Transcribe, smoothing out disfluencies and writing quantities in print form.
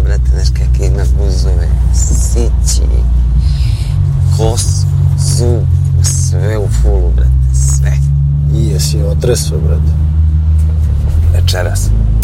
brate, znaš kakve ima guzove, sići, kosu, zub, sve u fulu, brate, sve. I jesi otresao, brate? Večeras.